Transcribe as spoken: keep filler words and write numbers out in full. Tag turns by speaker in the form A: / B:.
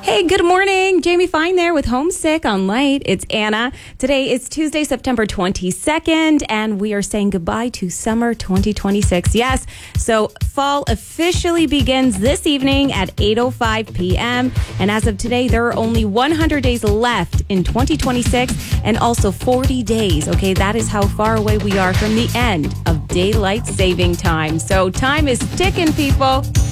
A: Hey, good morning. Jamie Fine there with Homesick on Light. It's Anna. Today is Tuesday, September twenty-second, and we are saying goodbye to summer twenty twenty-six. Yes, so fall officially begins this evening at eight oh five p.m. And as of today, there are only one hundred days left in twenty twenty-six and also forty days. Okay, that is how far away we are from the end of daylight saving time. So time is ticking, people.